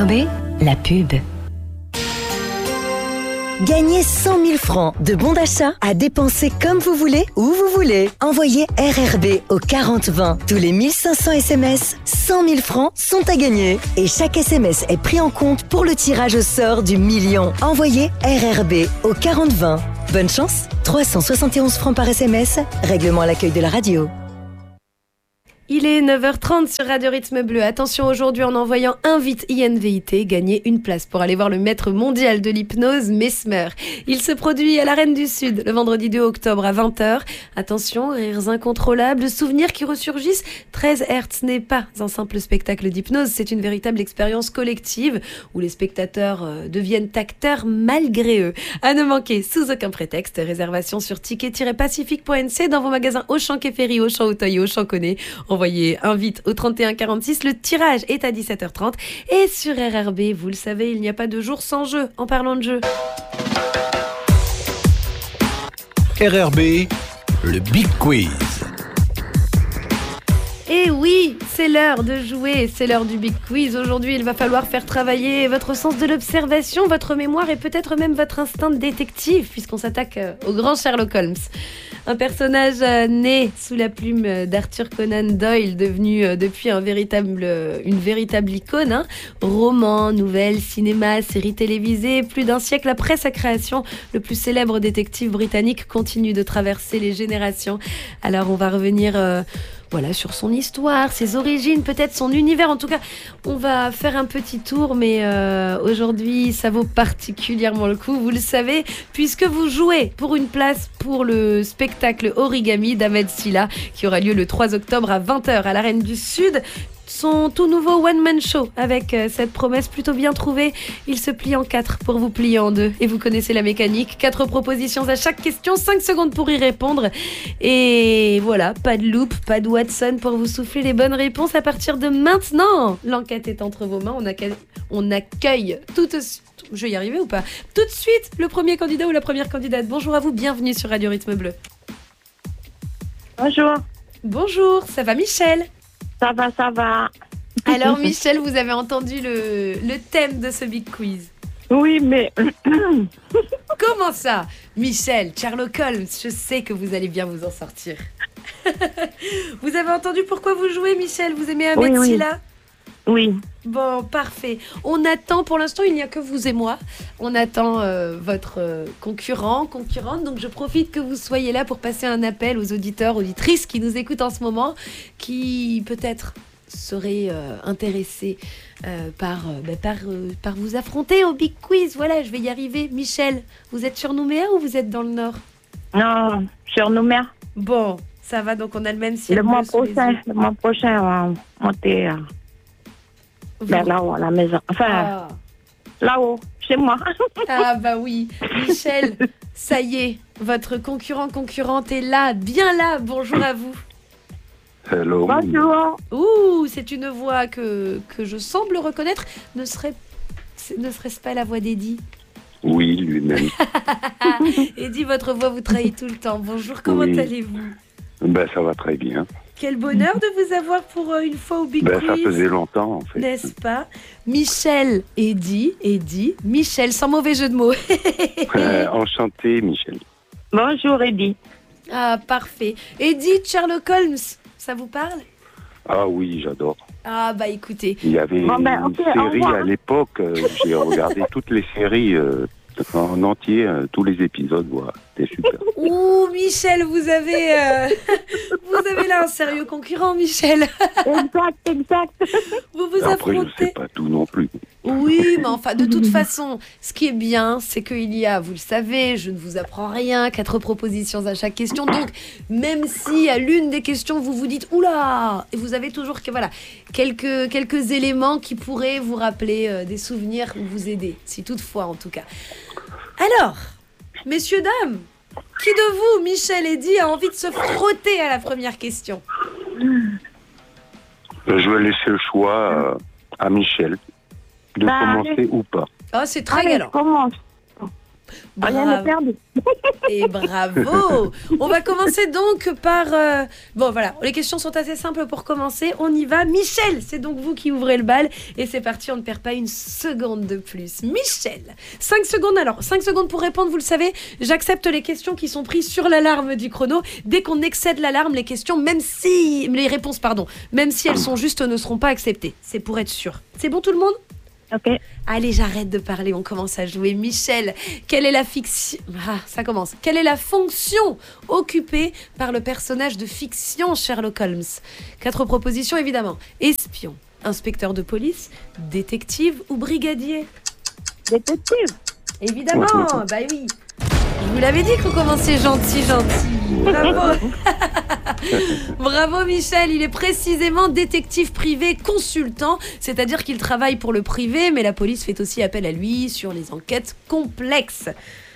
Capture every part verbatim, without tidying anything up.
B, la pub. Gagnez cent mille francs de bons d'achat à dépenser comme vous voulez, où vous voulez. Envoyez R R B au quarante vingt. Tous les mille cinq cents S M S, cent mille francs sont à gagner. Et chaque S M S est pris en compte pour le tirage au sort du million. Envoyez R R B au quarante vingt. Bonne chance, trois cent soixante et onze francs par S M S. Règlement à l'accueil de la radio. Il est neuf heures trente sur Radio Rythme Bleu. Attention, aujourd'hui, en envoyant Invite I N V I T, gagnez une place pour aller voir le maître mondial de l'hypnose, Mesmer. Il se produit à l'Arène du Sud le vendredi deux octobre à vingt heures. Attention, rires incontrôlables, souvenirs qui ressurgissent. treize hertz n'est pas un simple spectacle d'hypnose, c'est une véritable expérience collective où les spectateurs euh, deviennent acteurs malgré eux. À ne manquer sous aucun prétexte. Réservation sur ticket pacifique point n c dans vos magasins Auchan Quai Ferry, Auchan Auteuil et Auchan Connay. Envoyez invite au trente et un quarante-six. Le tirage est à dix-sept heures trente. Et sur R R B, vous le savez, il n'y a pas de jour sans jeu. En parlant de jeu. R R B, le Big Quiz. Et oui, c'est l'heure de jouer, c'est l'heure du Big Quiz. Aujourd'hui, il va falloir faire travailler votre sens de l'observation, votre mémoire et peut-être même votre instinct de détective, puisqu'on s'attaque au grand Sherlock Holmes. Un personnage né sous la plume d'Arthur Conan Doyle, devenu depuis un véritable, une véritable icône. Hein. Romans, nouvelles, cinéma, séries télévisées, plus d'un siècle après sa création, le plus célèbre détective britannique continue de traverser les générations. Alors on va revenir... Euh, Voilà, sur son histoire, ses origines, peut-être son univers. En tout cas, on va faire un petit tour, mais euh, aujourd'hui, ça vaut particulièrement le coup, vous le savez, puisque vous jouez pour une place pour le spectacle Origami d'Ahmed Silla, qui aura lieu le trois octobre à vingt heures à l'Arène du Sud. Son tout nouveau one-man show avec euh, cette promesse plutôt bien trouvée. Il se plie en quatre pour vous plier en deux. Et vous connaissez la mécanique. Quatre propositions à chaque question, cinq secondes pour y répondre. Et voilà, pas de loop, pas de Watson pour vous souffler les bonnes réponses à partir de maintenant. L'enquête est entre vos mains. On, accueille, on accueille tout de suite. Je vais y arriver ou pas? Tout de suite, le premier candidat ou la première candidate. Bonjour à vous, bienvenue sur Radio Rythme Bleu. Bonjour. Bonjour, ça va Michel? Ça va, ça va. Alors Michel, vous avez entendu le, le thème de ce Big Quiz. Oui, mais... Comment ça? Michel, Sherlock Holmes, je sais que vous allez bien vous en sortir. Vous avez entendu pourquoi vous jouez, Michel? Vous aimez Ahmed oui, Silla? Oui. Bon, parfait. On attend, pour l'instant, il n'y a que vous et moi. On attend euh, votre euh, concurrent, concurrente. Donc, je profite que vous soyez là pour passer un appel aux auditeurs, auditrices qui nous écoutent en ce moment, qui peut-être seraient euh, intéressés euh, par, euh, bah, par, euh, par vous affronter au Big Quiz. Voilà, je vais y arriver. Michel, vous êtes sur Nouméa ou vous êtes dans le Nord? Non, sur Nouméa. Bon, ça va, donc on a le même ciel. Le mois prochain, le mois prochain, on va monter... Euh... Ben là-haut, à la maison. Enfin, ah. là-haut, chez moi. Ah bah oui. Michel, ça y est, votre concurrent, concurrente est là, bien là. Bonjour à vous. Hello. Bonjour. Ouh, c'est une voix que, que je semble reconnaître. Ne, serait, ne serait-ce pas la voix d'Eddie? Oui, lui-même. Eddie, votre voix vous trahit tout le temps. Bonjour, comment oui. allez-vous? Ben, ça va très bien. Quel bonheur de vous avoir pour euh, une fois au Big ben, Quiz. Ça faisait longtemps, en fait. N'est-ce pas? Michel, Eddie, Eddie, Michel, sans mauvais jeu de mots. euh, enchanté, Michel. Bonjour, Eddie. Ah, parfait. Eddie, Sherlock Holmes, ça vous parle? Ah oui, j'adore. Ah bah écoutez. Il y avait bon, ben, okay, une série à l'époque, euh, j'ai regardé toutes les séries euh, en entier, euh, tous les épisodes, voilà, c'était super. Ouh, Michel, vous avez, euh, vous avez là un sérieux concurrent, Michel. Exact, exact. Vous vous Après, affrontez. je sais pas tout non plus. Oui, mais enfin, de toute façon, ce qui est bien, c'est qu'il y a, vous le savez, je ne vous apprends rien, quatre propositions à chaque question. Donc, même si à l'une des questions, vous vous dites, oula, et vous avez toujours, voilà, quelques, quelques éléments qui pourraient vous rappeler euh, des souvenirs ou vous aider, si toutefois, en tout cas. Alors, messieurs, dames, qui de vous, Michel Eddie, a envie de se frotter à la première question? Je vais laisser le choix euh, à Michel de bah, commencer allez. ou pas. Oh, c'est très galant. Commence. Rien n'est perdu. Et bravo. On va commencer donc par... Euh... Bon, voilà, les questions sont assez simples pour commencer. On y va. Michel, c'est donc vous qui ouvrez le bal. Et c'est parti, on ne perd pas une seconde de plus. Michel, cinq secondes. Alors, cinq secondes pour répondre, vous le savez. J'accepte les questions qui sont prises sur l'alarme du chrono. Dès qu'on excède l'alarme, les questions, même si... Les réponses, pardon. Même si elles sont justes, ne seront pas acceptées. C'est pour être sûr. C'est bon tout le monde ? Ok. Allez, j'arrête de parler, on commence à jouer. Michel, quelle est la fiction... Ah, ça commence. Quelle est la fonction occupée par le personnage de fiction Sherlock Holmes ? Quatre propositions, évidemment. Espion, inspecteur de police, détective ou brigadier ? Détective. Évidemment, bah oui. Je vous l'avais dit qu'on commençait gentil, gentil. Bravo. Bravo Michel, il est précisément détective privé consultant, c'est-à-dire qu'il travaille pour le privé, mais la police fait aussi appel à lui sur les enquêtes complexes.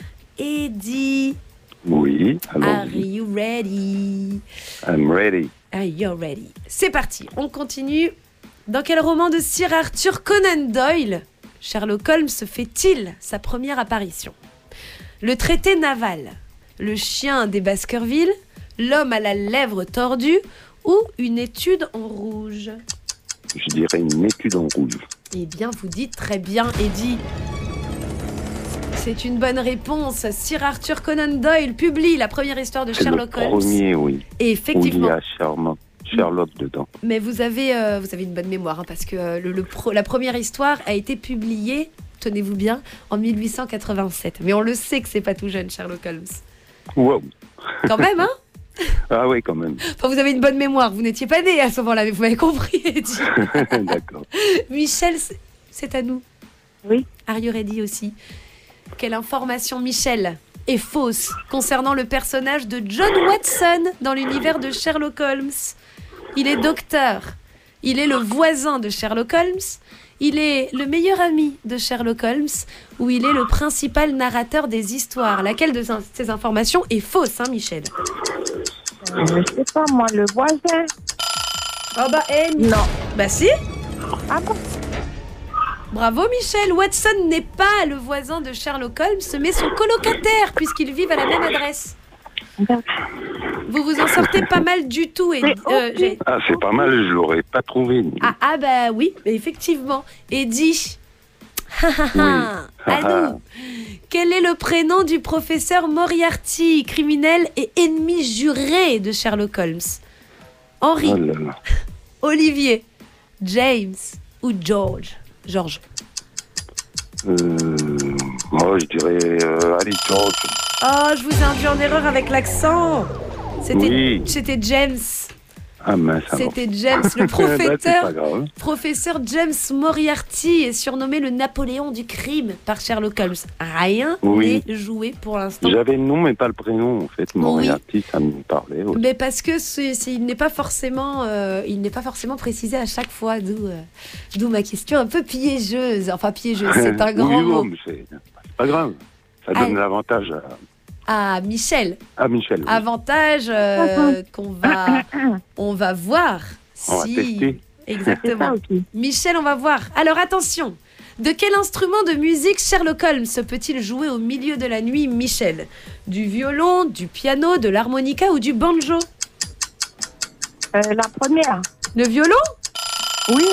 Eddie. Oui, Are allons-y. you ready? I'm ready. Are you ready? C'est parti, on continue. Dans quel roman de Sir Arthur Conan Doyle Sherlock Holmes fait-il sa première apparition ? Le traité naval, le chien des Baskerville, l'homme à la lèvre tordue ou une étude en rouge ? Je dirais une étude en rouge. Eh bien, vous dites très bien, Eddie. C'est une bonne réponse. Sir Arthur Conan Doyle publie la première histoire de C'est Sherlock le Holmes. premier, oui. Et Où il y effectivement. a Sherlock, Sherlock dedans. Mais vous avez, euh, vous avez une bonne mémoire, hein, parce que euh, le, le pro, la première histoire a été publiée, tenez-vous bien, en mille huit cent quatre-vingt-sept. Mais on le sait que c'est pas tout jeune, Sherlock Holmes. Wow. Quand même, hein ? Ah oui, quand même. Enfin, vous avez une bonne mémoire. Vous n'étiez pas né à ce moment-là, mais vous m'avez compris, Eddie. D'accord. Michel, c'est- c'est à nous. Oui. Are you ready aussi ? Quelle information, Michel, est fausse concernant le personnage de John Watson dans l'univers de Sherlock Holmes ? Il est docteur. Il est le voisin de Sherlock Holmes. Il est le meilleur ami de Sherlock Holmes ou il est le principal narrateur des histoires. Laquelle de ces informations est fausse, hein, Michel ? Euh, je sais pas, moi, le voisin. Oh bah, eh, Non. bah si. Ah bon? Bravo Michel, Watson n'est pas le voisin de Sherlock Holmes, mais son colocataire, puisqu'ils vivent à la même adresse. Vous vous en sortez pas mal du tout. Et, euh, j'ai- Ah, c'est pas mal, je l'aurais pas trouvé. ah, ah bah oui, effectivement. Eddie, Oui. à nous. Quel est le prénom du professeur Moriarty, criminel et ennemi juré de Sherlock Holmes ? Henry, Oh là là. Olivier, James ou George ? George. Euh, moi, je dirais, euh, allez, George. Oh, je vous ai induit en erreur avec l'accent. C'était, Oui. c'était James. Ah mince, alors. C'était James, le Bah, c'est pas professeur. grave. Professeur James Moriarty est surnommé le Napoléon du crime par Sherlock Holmes. Rien Oui. n'est joué pour l'instant. J'avais le nom, mais pas le prénom, en fait. Moriarty, ça me parlait. aussi. Mais parce que c'est, c'est- il n'est pas forcément, euh, il n'est pas forcément précisé à chaque fois, d'où, euh, d'où ma question un peu piégeuse. Enfin piégeuse, c'est un grand Oui, mot. bon, mais c'est c'est pas grave. Ça donne Allez. l'avantage à, Ah, Michel. à Michel. oui. Avantage euh, qu'on va, on va voir On va si. tester. C'est Exactement. ça aussi. Michel, on va voir. Alors attention, de quel instrument de musique Sherlock Holmes peut-il jouer au milieu de la nuit, Michel ? Du violon, du piano, de l'harmonica ou du banjo ? Euh, la première. Le violon ? Oui.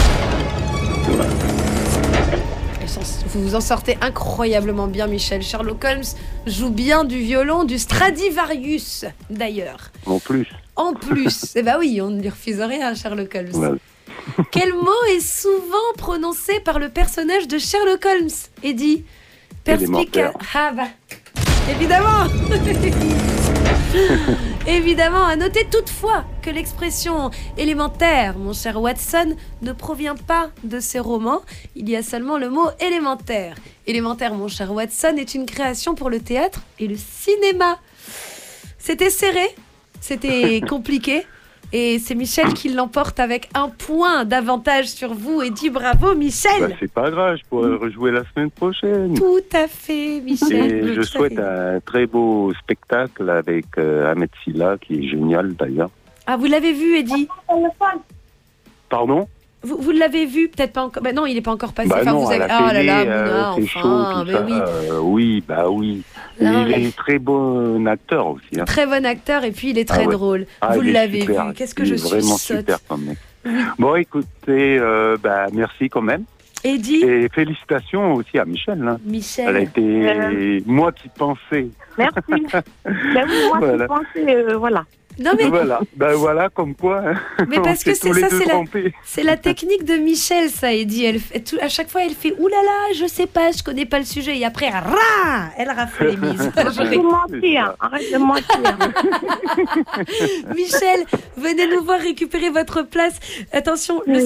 Vous vous en sortez incroyablement bien, Michel. Sherlock Holmes joue bien du violon, du Stradivarius, d'ailleurs. En plus. En plus, eh ben oui, on ne lui refuse rien, Sherlock Holmes. Ouais. Quel mot est souvent prononcé par le personnage de Sherlock Holmes, Eddie ? Élémentaire. Ah bah, évidemment. Évidemment, à noter toutefois que l'expression élémentaire, mon cher Watson, ne provient pas de ces romans. Il y a seulement le mot élémentaire. Élémentaire, mon cher Watson, est une création pour le théâtre et le cinéma. C'était serré, c'était compliqué. Et c'est Michel qui l'emporte avec un point d'avantage sur vous. Et dit bravo, Michel. Bah, c'est pas grave, je pourrais rejouer la semaine prochaine. Tout à fait, Michel. Et Tout je à souhaite fait. un très beau spectacle avec euh, Ahmed Silla, qui est génial d'ailleurs. Ah, vous l'avez vu, Eddie ? Pardon ? Vous, vous l'avez vu, peut-être pas encore. Bah non, il n'est pas encore passé. Bah enfin, non, vous avez... à la Oh télé, là là, Mouna, euh, c'est enfin, chaud, tout mais ça. oui. Euh, oui, bah oui. Non, il mais- est très bon acteur aussi. Hein. Très bon acteur et puis il est très Ah ouais. drôle. Ah, vous il est l'avez super. vu. Qu'est-ce que Il je est suis vraiment sotte. super comme mec. Bon, écoutez, euh, bah, merci quand même. Eddie, Et félicitations aussi à Michel. Hein. Michel. Elle a été Euh. moi qui pensais. Merci. ben oui, moi, Voilà. je pensais, euh, voilà. Non mais, Voilà, ben voilà, comme quoi. Hein. mais On parce que s'est c'est tous les ça, deux c'est la, trompés. c'est la technique de Michel, ça, Eddie. Elle fait tout, à chaque fois, elle fait ouh là là, je sais pas, je connais pas le sujet. Et après, rah, elle rafle les mises. Arrête de mentir, arrête de mentir. Michel, venez nous voir récupérer votre place. Attention, le